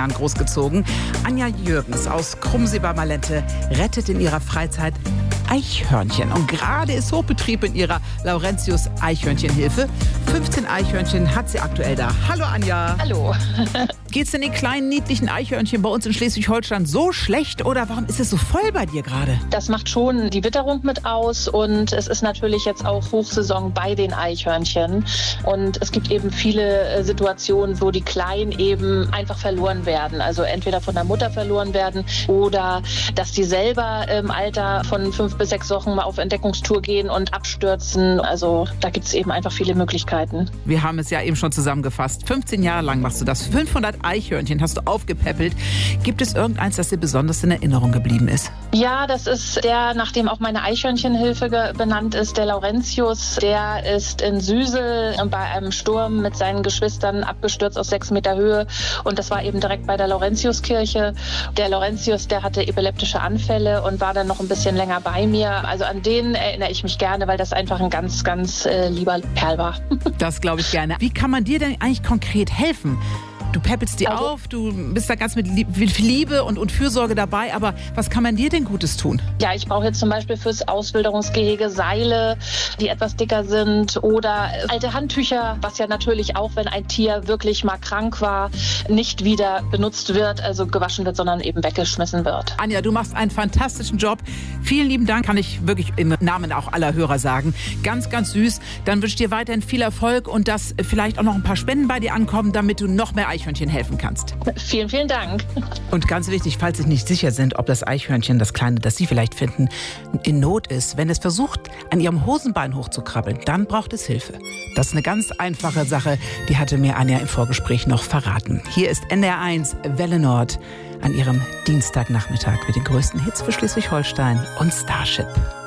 Jahren großgezogen. Anja Jürgens aus Krumsee-bei-Malente rettet in ihrer Freizeit Eichhörnchen. Und gerade ist Hochbetrieb in ihrer Laurentius Eichhörnchenhilfe. 15 Eichhörnchen hat sie aktuell da. Hallo Anja. Hallo. Geht's denn den kleinen, niedlichen Eichhörnchen bei uns in Schleswig-Holstein so schlecht oder warum ist es so voll bei dir gerade? Das macht schon die Witterung mit aus und es ist natürlich jetzt auch Hochsaison bei den Eichhörnchen. Und es gibt eben viele Situationen, wo die Kleinen eben einfach verloren werden. Also entweder von der Mutter verloren werden oder dass die selber im Alter von 5 bis 6 Wochen mal auf Entdeckungstour gehen und abstürzen. Also da gibt es eben einfach viele Möglichkeiten. Wir haben es ja eben schon zusammengefasst. 15 Jahre lang machst du das. 500 Eichhörnchen hast du aufgepäppelt. Gibt es irgendeins, das dir besonders in Erinnerung geblieben ist? Ja, das ist der, nach dem auch meine Eichhörnchenhilfe benannt ist, der Laurentius. Der ist in Süsel bei einem Sturm mit seinen Geschwistern abgestürzt aus 6 Meter Höhe. Und das war eben direkt bei der Laurentiuskirche. Der Laurentius, der hatte epileptische Anfälle und war dann noch ein bisschen länger bei mir. Also an den erinnere ich mich gerne, weil das einfach ein ganz, ganz lieber Kerl war. Das glaube ich gerne. Wie kann man dir denn eigentlich konkret helfen? Du peppelst die auf, du bist da ganz mit Liebe und Fürsorge dabei, aber was kann man dir denn Gutes tun? Ja, ich brauche jetzt zum Beispiel fürs Auswilderungsgehege Seile, die etwas dicker sind oder alte Handtücher, was ja natürlich auch, wenn ein Tier wirklich mal krank war, nicht wieder benutzt wird, also gewaschen wird, sondern eben weggeschmissen wird. Anja, du machst einen fantastischen Job. Vielen lieben Dank, kann ich wirklich im Namen auch aller Hörer sagen. Ganz, ganz süß. Dann wünsche ich dir weiterhin viel Erfolg und dass vielleicht auch noch ein paar Spenden bei dir ankommen, damit du noch mehr Eichhörnchen helfen kannst. Vielen, vielen Dank. Und ganz wichtig, falls Sie nicht sicher sind, ob das Eichhörnchen, das Kleine, das Sie vielleicht finden, in Not ist, wenn es versucht, an Ihrem Hosenbein hochzukrabbeln, dann braucht es Hilfe. Das ist eine ganz einfache Sache, die hatte mir Anja im Vorgespräch noch verraten. Hier ist NDR1 Welle Nord an Ihrem Dienstagnachmittag mit den größten Hits für Schleswig-Holstein und Starship.